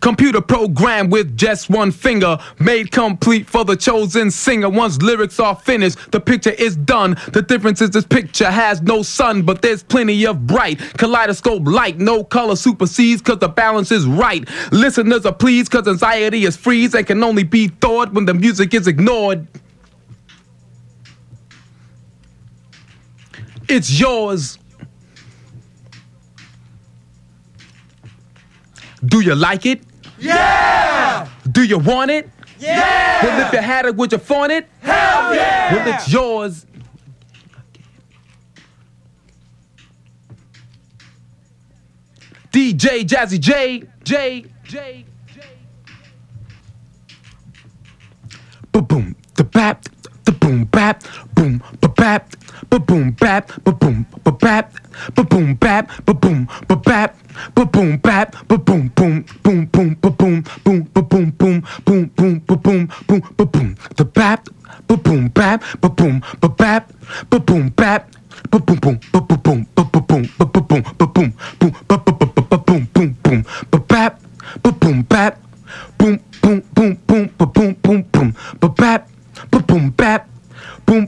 Computer program with just one finger, made complete for the chosen singer. Once lyrics are finished, the picture is done. The difference is this picture has no sun, but there's plenty of bright kaleidoscope light. No color supersedes cause the balance is right. Listeners are pleased cause anxiety is freeze and can only be thought when the music is ignored. It's yours. Do you like it? Yeah! Do you want it? Yeah! Well, if you had it, would you flaunt it? Hell yeah! Well, it's yours. DJ Jazzy J. Ba-boom, the bap, the boom bap, boom, ba-bap, ba-boom bap, ba-boom, ba-bap, ba-boom bap, ba-boom, ba-bap, ba-boom bap, ba-boom, boom, boom, boom, ba-boom, boom, ba-boom, boom, boom, boom, ba-boom, boom, ba-boom, the bap, ba-boom bap, ba-boom, ba-bap, ba-boom bap, ba-boom, boom, ba-boom, ba-boom, ba-boom, ba-boom, boom, ba-boom, boom, boom, ba-bap, ba-boom bap, boom, boom, boom, boom, ba-boom, boom, boom, ba-bap.